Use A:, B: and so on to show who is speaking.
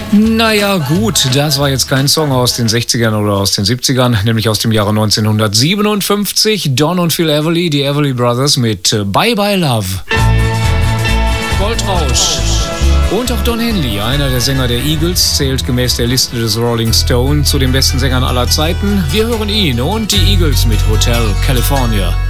A: Naja, gut, das war jetzt kein Song aus den 60ern oder aus den 70ern, nämlich aus dem Jahre 1957. Don und Phil Everly, die Everly Brothers mit Bye Bye Love. Goldrausch. Und auch Don Henley, einer der Sänger der Eagles, zählt gemäß der Liste des Rolling Stone zu den besten Sängern aller Zeiten. Wir hören ihn und die Eagles mit Hotel California.